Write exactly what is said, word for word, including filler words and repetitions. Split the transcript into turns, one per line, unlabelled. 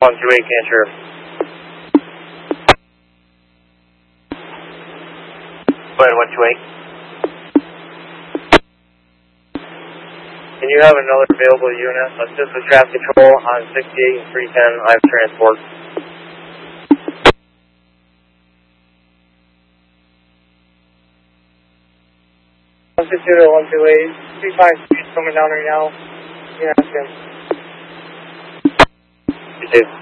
one two eight, cancer. Go ahead, one two eight. Can you have another available unit? Assist with traffic control on sixty-eight and three ten, I have transport. one six zero one two eight, three five three coming down right now. Yeah, that's him. You too.